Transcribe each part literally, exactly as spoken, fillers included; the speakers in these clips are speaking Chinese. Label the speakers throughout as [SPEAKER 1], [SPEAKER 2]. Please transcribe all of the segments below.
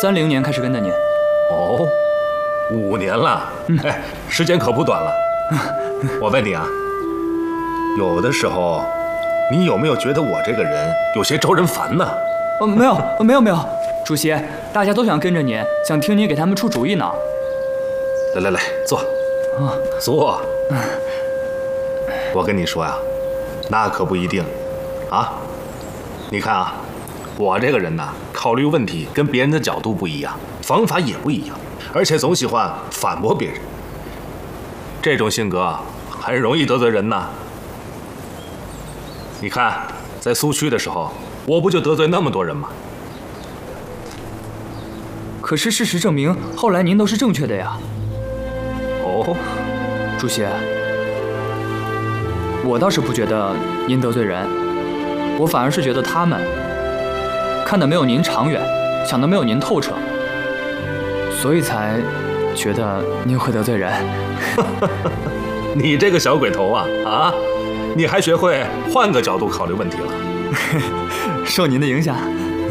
[SPEAKER 1] 三零年开始跟着您。
[SPEAKER 2] 哦，五年了，
[SPEAKER 1] 嗯、
[SPEAKER 2] 哎，时间可不短了。我问你啊，有的时候，你有没有觉得我这个人有些招人烦呢？
[SPEAKER 1] 哦，没有，没有，没有，主席，大家都想跟着您，想听您给他们出主意呢。
[SPEAKER 2] 来来来，坐，
[SPEAKER 1] 啊，
[SPEAKER 2] 坐。我跟你说呀，那可不一定，啊，你看啊，我这个人呢，考虑问题跟别人的角度不一样，方法也不一样，而且总喜欢反驳别人。这种性格很容易得罪人呐。你看，在苏区的时候，我不就得罪那么多人吗？
[SPEAKER 1] 可是事实证明，后来您都是正确的呀。
[SPEAKER 2] 哦，
[SPEAKER 1] 主席，我倒是不觉得您得罪人，我反而是觉得他们看得没有您长远，想得没有您透彻，所以才觉得您会得罪人。
[SPEAKER 2] 你这个小鬼头啊啊！你还学会换个角度考虑问题了。
[SPEAKER 1] 受您的影响。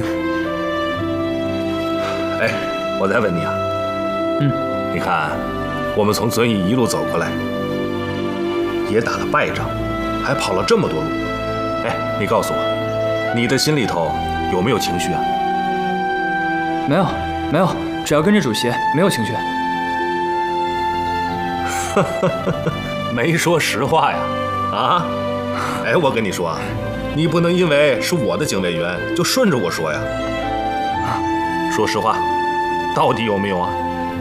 [SPEAKER 2] 哎，我再问你啊，
[SPEAKER 1] 嗯，
[SPEAKER 2] 你看，我们从遵义一路走过来，也打了败仗，还跑了这么多路。哎，你告诉我，你的心里头有没有情绪啊？
[SPEAKER 1] 没有，没有，只要跟着主席，没有情绪。
[SPEAKER 2] 没说实话呀，啊？哎，我跟你说啊，你不能因为是我的警卫员就顺着我说呀。说实话，到底有没有啊？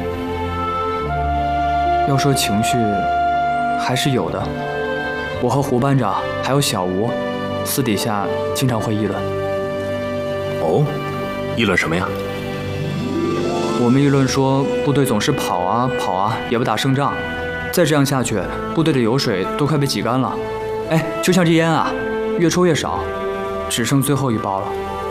[SPEAKER 1] 要说情绪，还是有的。我和胡班长还有小吴，私底下经常会议论。
[SPEAKER 2] 哦，议论什么呀？
[SPEAKER 1] 我们议论说，部队总是跑啊跑啊，也不打胜仗。再这样下去，部队的油水都快被挤干了。哎，就像这烟啊，越抽越少，只剩最后一包了。